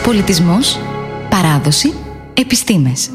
Πολιτισμός, παράδοση, επιστήμες.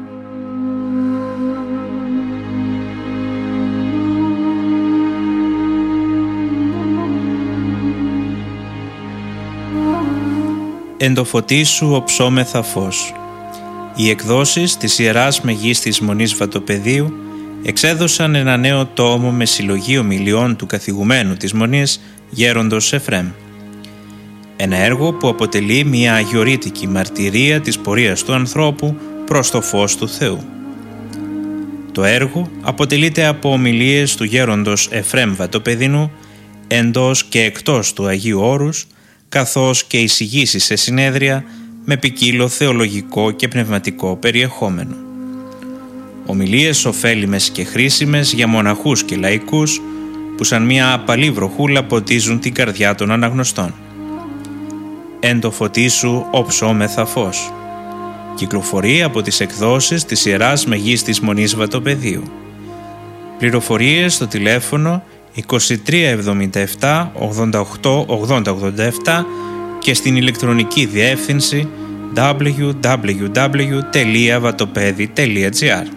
Εν το φωτί σου οψόμεθα φως. Οι εκδόσεις της Ιεράς Μεγίστης Μονής Βατοπεδίου εξέδωσαν ένα νέο τόμο με συλλογή ομιλιών του καθηγουμένου της Μονής Γέροντος Εφρέμ. Ένα έργο που αποτελεί μια αγιορείτικη μαρτυρία της πορείας του ανθρώπου προς το φως του Θεού. Το έργο αποτελείται από ομιλίες του Γέροντος Εφρέμ Βατοπεδινού εντός και εκτός του Αγίου Όρους, καθώς και εισηγήσεις σε συνέδρια με ποικίλο θεολογικό και πνευματικό περιεχόμενο. Ομιλίες ωφέλιμες και χρήσιμες για μοναχούς και λαϊκούς που σαν μια απαλή βροχούλα ποτίζουν την καρδιά των αναγνωστών. Εν το φωτί σου οψόμεθα φως. Κυκλοφορεί από τις εκδόσεις της Ιεράς Μεγίστης Μονής Βατοπεδίου. Πληροφορίες στο τηλέφωνο 2377 88 8087 και στην ηλεκτρονική διεύθυνση www.vatopedi.gr.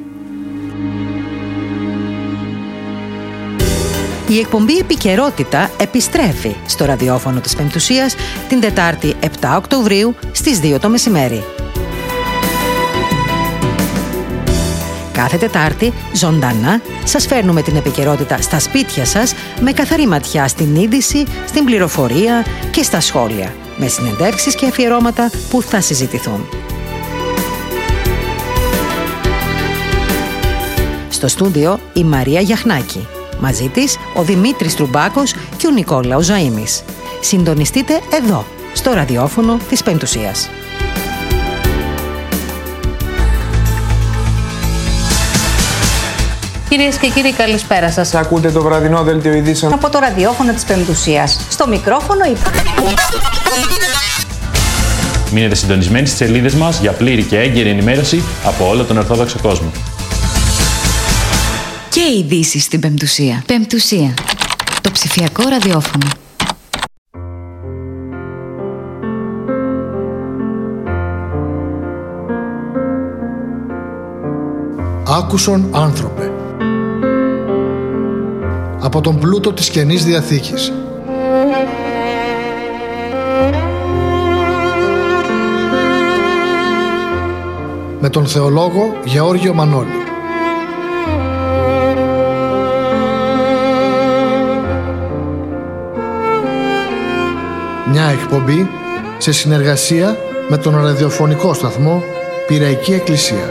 Η εκπομπή Επικαιρότητα επιστρέφει στο ραδιόφωνο της Πεμπτουσίας την Τετάρτη 7 Οκτωβρίου στις 2 το μεσημέρι. Κάθε Τετάρτη, ζωντανά, σας φέρνουμε την επικαιρότητα στα σπίτια σας με καθαρή ματιά στην είδηση, στην πληροφορία και στα σχόλια, με συνεντεύξεις και αφιερώματα που θα συζητηθούν. Στο στούντιο η Μαρία Γιαχνάκη. Μαζί της ο Δημήτρης Τρουμπάκος και ο Νικόλαος Ζαΐμης. Συντονιστείτε εδώ, στο ραδιόφωνο της Πεμπτουσίας. Κυρίες και κύριοι, καλησπέρα σας. Ακούτε το βραδινό δέλτιο ειδήσεων από το ραδιόφωνο της Πεμπτουσίας. Στο μικρόφωνο Μείνετε συντονισμένοι στις σελίδες μας για πλήρη και έγκαιρη ενημέρωση από όλο τον Ορθόδοξο κόσμο. Και ειδήσεις στην Πεμπτουσία. Πεμπτουσία. Το ψηφιακό ραδιόφωνο. Άκουσον άνθρωπε. Από τον πλούτο της Καινής Διαθήκης. Με τον θεολόγο Γεώργιο Μανώλη. Μια εκπομπή σε συνεργασία με τον ραδιοφωνικό σταθμό Πειραϊκή Εκκλησία.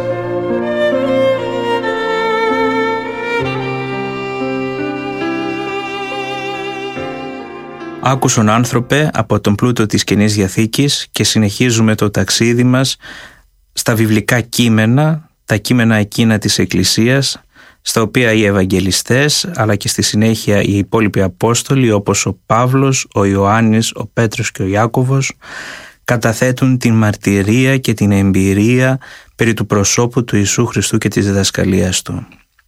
Άκουσον άνθρωπε από τον πλούτο της Καινής Διαθήκης και συνεχίζουμε το ταξίδι μας στα βιβλικά κείμενα, τα κείμενα εκείνα της Εκκλησίας, στα οποία οι Ευαγγελιστές αλλά και στη συνέχεια οι υπόλοιποι Απόστολοι όπως ο Παύλος, ο Ιωάννης, ο Πέτρος και ο Ιάκωβος καταθέτουν την μαρτυρία και την εμπειρία περί του προσώπου του Ιησού Χριστού και της διδασκαλίας Του.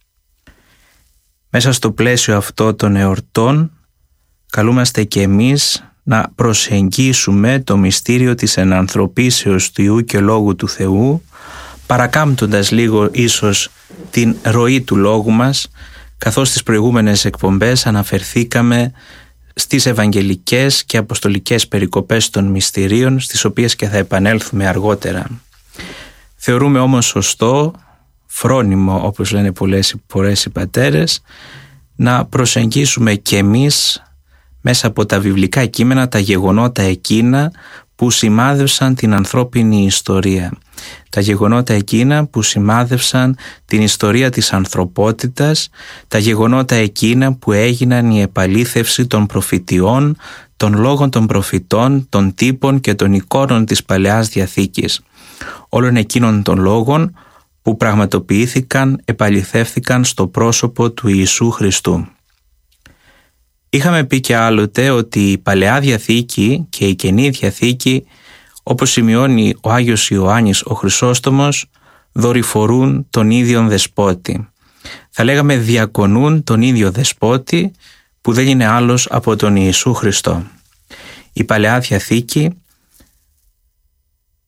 Μέσα στο πλαίσιο αυτό των εορτών καλούμαστε και εμείς να προσεγγίσουμε το μυστήριο της ενανθρωπίσεως του Υιού και Λόγου του Θεού, παρακάμπτοντας λίγο ίσως την ροή του λόγου μας, καθώς στις προηγούμενες εκπομπές αναφερθήκαμε στις ευαγγελικές και αποστολικές περικοπές των μυστηρίων, στις οποίες και θα επανέλθουμε αργότερα. Θεωρούμε όμως σωστό, φρόνιμο όπως λένε πολλές φορές οι πατέρες, να προσεγγίσουμε και εμείς μέσα από τα βιβλικά κείμενα τα γεγονότα εκείνα που σημάδευσαν την ανθρώπινη ιστορία. Τα γεγονότα εκείνα που σημάδευσαν την ιστορία της ανθρωπότητας, τα γεγονότα εκείνα που έγιναν η επαλήθευση των προφητιών, των λόγων των προφητών, των τύπων και των εικόνων της Παλαιάς Διαθήκης. Όλων εκείνων των λόγων που πραγματοποιήθηκαν, επαληθεύθηκαν στο πρόσωπο του Ιησού Χριστού. Είχαμε πει και άλλοτε ότι η Παλαιά Διαθήκη και η Καινή Διαθήκη, όπως σημειώνει ο Άγιος Ιωάννης ο Χρυσόστομος, δορυφορούν τον ίδιον δεσπότη. Θα λέγαμε διακονούν τον ίδιο δεσπότη που δεν είναι άλλος από τον Ιησού Χριστό. Η Παλαιά Διαθήκη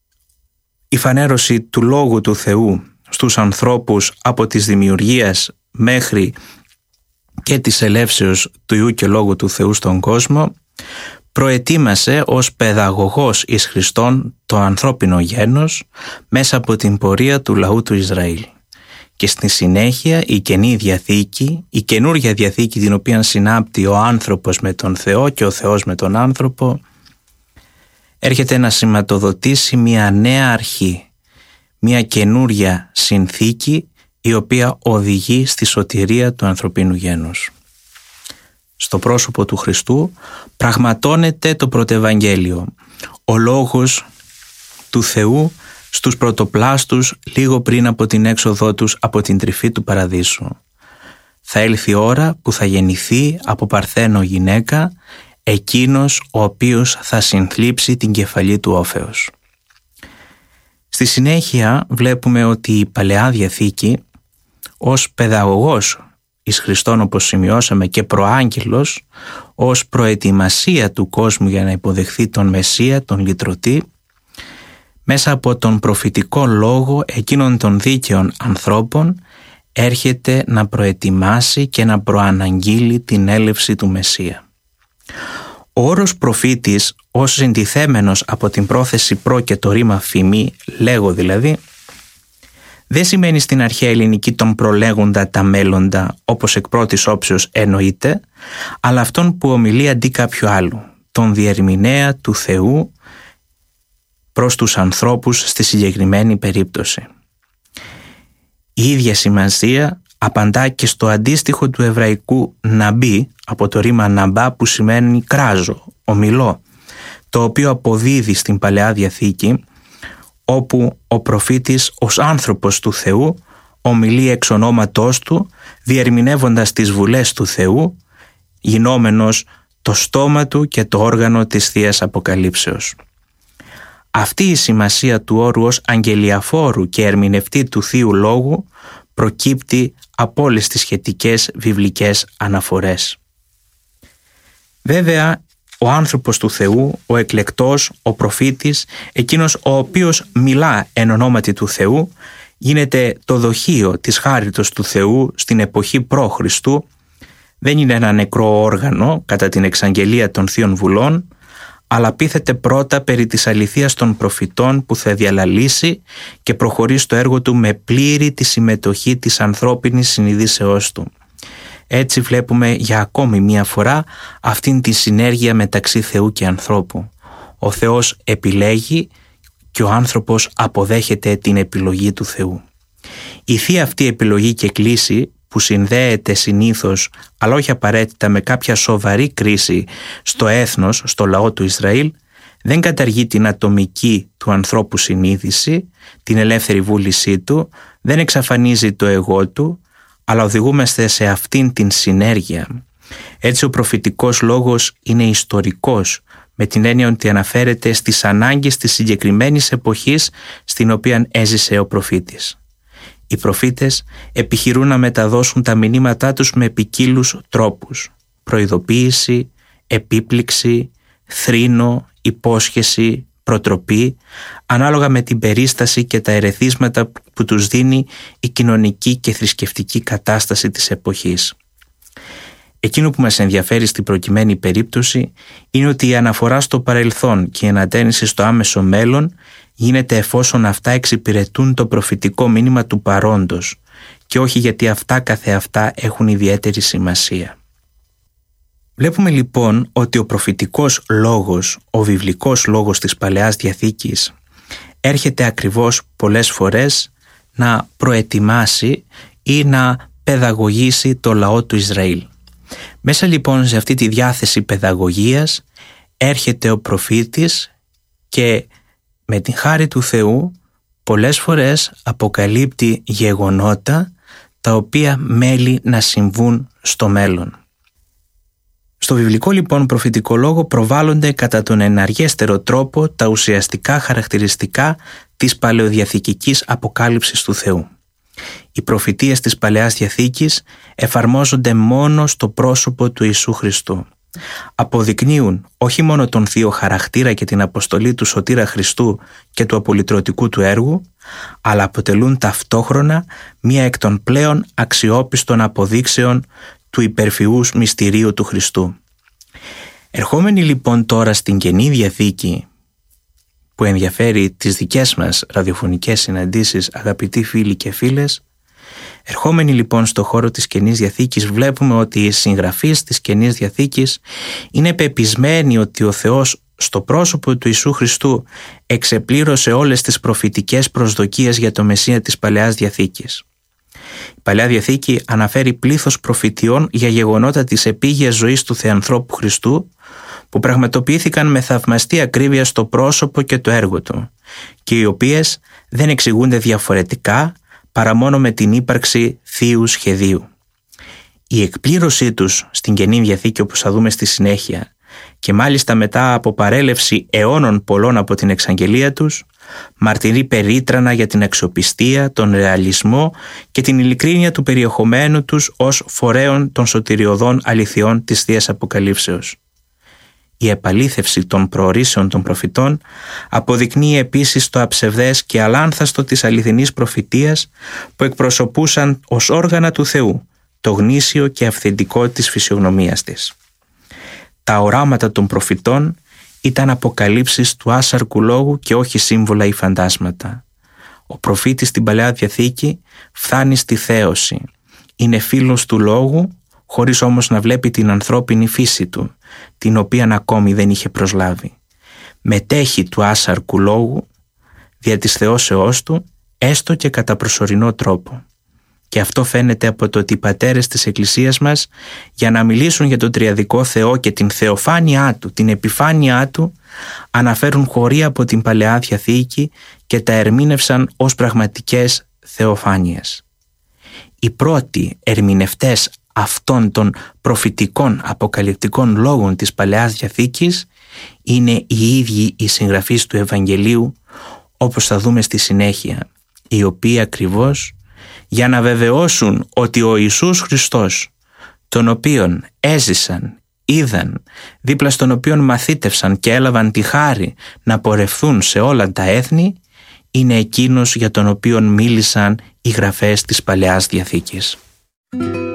η φανέρωση του Λόγου του Θεού στους ανθρώπους από της δημιουργίας μέχρι και της ελεύσεως του Υιού και Λόγου του Θεού στον κόσμο προετοίμασε ως παιδαγωγός εις Χριστόν το ανθρώπινο γένος μέσα από την πορεία του λαού του Ισραήλ. Και στη συνέχεια η Καινή Διαθήκη, η καινούργια Διαθήκη την οποία συνάπτει ο άνθρωπος με τον Θεό και ο Θεός με τον άνθρωπο, έρχεται να σηματοδοτήσει μια νέα αρχή, μια καινούρια συνθήκη η οποία οδηγεί στη σωτηρία του ανθρωπίνου γένους. Στο πρόσωπο του Χριστού πραγματώνεται το πρωτευαγγέλιο, ο Λόγος του Θεού στους πρωτοπλάστους λίγο πριν από την έξοδό τους από την τρυφή του Παραδείσου. Θα έλθει η ώρα που θα γεννηθεί από παρθένο γυναίκα εκείνος ο οποίος θα συνθλίψει την κεφαλή του όφεως. Στη συνέχεια βλέπουμε ότι η Παλαιά Διαθήκη ως παιδαγωγός εις Χριστόν, όπως σημειώσαμε, και προάγγελος, ως προετοιμασία του κόσμου για να υποδεχθεί τον Μεσσία, τον Λυτρωτή, μέσα από τον προφητικό λόγο εκείνων των δίκαιων ανθρώπων έρχεται να προετοιμάσει και να προαναγγείλει την έλευση του Μεσσία. Ο όρος προφήτης, ως συντιθέμενος από την πρόθεση προ και το ρήμα φημή, λέγω δηλαδή, δεν σημαίνει στην αρχαία ελληνική τον προλέγοντα τα μέλλοντα όπως εκ πρώτης όψεως εννοείται, αλλά αυτόν που ομιλεί αντί κάποιου άλλου, τον διερμηνέα του Θεού προς τους ανθρώπους στη συγκεκριμένη περίπτωση. Η ίδια σημασία απαντά και στο αντίστοιχο του εβραϊκού ναμπί, από το ρήμα ναμπά που σημαίνει κράζω, ομιλώ, το οποίο αποδίδει στην Παλαιά Διαθήκη, όπου ο προφήτης ως άνθρωπος του Θεού ομιλεί εξ ονόματός του, διερμηνεύοντας τις βουλές του Θεού, γινόμενος το στόμα του και το όργανο της Θείας Αποκαλύψεως. Αυτή η σημασία του όρου ως αγγελιαφόρου και ερμηνευτή του Θείου Λόγου προκύπτει από όλες τις σχετικές βιβλικές αναφορές. Βέβαια, ο άνθρωπος του Θεού, ο εκλεκτός, ο προφήτης, εκείνος ο οποίος μιλά εν ονόματι του Θεού, γίνεται το δοχείο της χάριτος του Θεού στην εποχή προ-Χριστού, δεν είναι ένα νεκρό όργανο κατά την εξαγγελία των Θείων Βουλών, αλλά πείθεται πρώτα περί της αληθείας των προφητών που θα διαλαλήσει και προχωρεί στο έργο του με πλήρη τη συμμετοχή της ανθρώπινης συνειδήσεώς του. Έτσι βλέπουμε για ακόμη μία φορά αυτήν τη συνέργεια μεταξύ Θεού και ανθρώπου. Ο Θεός επιλέγει και ο άνθρωπος αποδέχεται την επιλογή του Θεού. Η θεία αυτή επιλογή και κλίση που συνδέεται συνήθως, αλλά όχι απαραίτητα με κάποια σοβαρή κρίση στο έθνος, στο λαό του Ισραήλ, δεν καταργεί την ατομική του ανθρώπου συνείδηση, την ελεύθερη βούλησή του, δεν εξαφανίζει το εγώ του, αλλά οδηγούμαστε σε αυτήν την συνέργεια. Έτσι ο προφητικός λόγος είναι ιστορικός, με την έννοια ότι αναφέρεται στις ανάγκες της συγκεκριμένης εποχής στην οποία έζησε ο προφήτης. Οι προφήτες επιχειρούν να μεταδώσουν τα μηνύματά τους με ποικίλους τρόπους: προειδοποίηση, επίπληξη, θρήνο, υπόσχεση, προτροπή, ανάλογα με την περίσταση και τα ερεθίσματα που τους δίνει η κοινωνική και θρησκευτική κατάσταση της εποχής. Εκείνο που μας ενδιαφέρει στην προκειμένη περίπτωση είναι ότι η αναφορά στο παρελθόν και η ανατένιση στο άμεσο μέλλον γίνεται εφόσον αυτά εξυπηρετούν το προφητικό μήνυμα του παρόντος και όχι γιατί αυτά καθεαυτά έχουν ιδιαίτερη σημασία. Βλέπουμε λοιπόν ότι ο προφητικός λόγος, ο βιβλικός λόγος της Παλαιάς Διαθήκης έρχεται ακριβώς πολλές φορές να προετοιμάσει ή να παιδαγωγήσει το λαό του Ισραήλ. Μέσα λοιπόν σε αυτή τη διάθεση παιδαγωγίας έρχεται ο προφήτης και με την χάρη του Θεού πολλές φορές αποκαλύπτει γεγονότα τα οποία μέλει να συμβούν στο μέλλον. Στο βιβλικό λοιπόν προφητικό λόγο προβάλλονται κατά τον εναργέστερο τρόπο τα ουσιαστικά χαρακτηριστικά της παλαιοδιαθηκικής αποκάλυψης του Θεού. Οι προφητείες της Παλαιάς Διαθήκης εφαρμόζονται μόνο στο πρόσωπο του Ιησού Χριστού. αποδεικνύουν όχι μόνο τον θείο χαρακτήρα και την αποστολή του Σωτήρα Χριστού και του απολυτρωτικού του έργου, αλλά αποτελούν ταυτόχρονα μία εκ των πλέον αξιόπιστων αποδείξεων του υπερφυούς μυστηρίου του Χριστού. Ερχόμενοι λοιπόν τώρα στην Καινή Διαθήκη, που ενδιαφέρει τις δικές μας ραδιοφωνικές συναντήσεις, αγαπητοί φίλοι και φίλες, ερχόμενοι λοιπόν στο χώρο της Καινής Διαθήκης, βλέπουμε ότι οι συγγραφείς της Καινής Διαθήκης είναι πεπισμένοι ότι ο Θεός στο πρόσωπο του Ιησού Χριστού εξεπλήρωσε όλες τις προφητικές προσδοκίες για το Μεσσία της Παλαιάς Διαθήκης. Η Παλαιά Διαθήκη αναφέρει πλήθος προφητιών για γεγονότα της επίγειας ζωής του Θεανθρώπου Χριστού, που πραγματοποιήθηκαν με θαυμαστή ακρίβεια στο πρόσωπο και το έργο του και οι οποίες δεν εξηγούνται διαφορετικά παρά μόνο με την ύπαρξη θείου σχεδίου. Η εκπλήρωσή τους στην Καινή Διαθήκη, όπως θα δούμε στη συνέχεια, και μάλιστα μετά από παρέλευση αιώνων πολλών από την εξαγγελία τους, μαρτυρεί περίτρανα για την αξιοπιστία, τον ρεαλισμό και την ειλικρίνεια του περιεχομένου τους ως φορέων των σωτηριωδών αληθιών της Θείας Αποκαλύψεως. Η επαλήθευση των προορίσεων των προφητών αποδεικνύει επίσης το αψευδές και αλάνθαστο της αληθινής προφητείας που εκπροσωπούσαν ως όργανα του Θεού το γνήσιο και αυθεντικό της φυσιογνωμίας της. Τα οράματα των προφητών ήταν αποκαλύψεις του άσαρκου λόγου και όχι σύμβολα ή φαντάσματα. Ο προφήτης στην Παλαιά Διαθήκη φτάνει στη θέωση. Είναι φίλος του λόγου, χωρίς όμως να βλέπει την ανθρώπινη φύση του, την οποία ακόμη δεν είχε προσλάβει. Μετέχει του άσαρκου λόγου δια της θεώσεώς του, έστω και κατά προσωρινό τρόπο. Και αυτό φαίνεται από το ότι οι πατέρες της Εκκλησίας μας, για να μιλήσουν για τον τριαδικό Θεό και την θεοφάνειά του, την επιφάνειά του, αναφέρουν χωρία από την Παλαιά Διαθήκη και τα ερμήνευσαν ως πραγματικές θεοφάνειες. Οι πρώτοι ερμηνευτές αυτών των προφητικών αποκαλυπτικών λόγων της Παλαιάς Διαθήκης είναι οι ίδιοι οι συγγραφείς του Ευαγγελίου, όπως θα δούμε στη συνέχεια, οι οποίοι ακριβώς για να βεβαιώσουν ότι ο Ιησούς Χριστός, τον οποίον έζησαν, είδαν, δίπλα στον οποίον μαθήτευσαν και έλαβαν τη χάρη να πορευθούν σε όλα τα έθνη, είναι εκείνος για τον οποίον μίλησαν οι γραφές της Παλαιάς Διαθήκης.